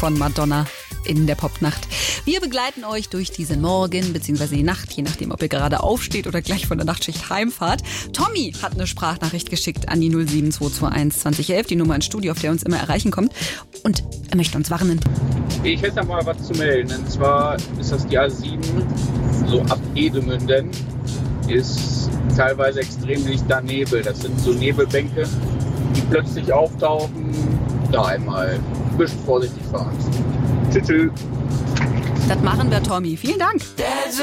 von Madonna in der Popnacht. Wir begleiten euch durch diesen Morgen bzw. die Nacht, je nachdem, ob ihr gerade aufsteht oder gleich von der Nachtschicht heimfahrt. Tommy hat eine Sprachnachricht geschickt an die 07221 2011, die Nummer ins Studio, auf der uns immer erreichen kommt. Und er möchte uns warnen. Ich hätte da mal was zu melden. Und zwar ist das die A7, so ab Edemünden, ist teilweise extrem dichter Nebel. Das sind so Nebelbänke, die plötzlich auftauchen. Da einmal ein bisschen vorsichtig fahren. Tschüss. Das machen wir, Tommy. Vielen Dank.